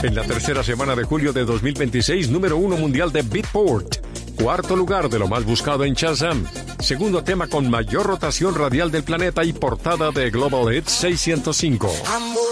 En la tercera semana de julio de 2026, número 1 mundial de Beatport. Cuarto lugar de lo más buscado en Shazam. Segundo tema con mayor rotación radial del planeta y portada de Global Hits 605.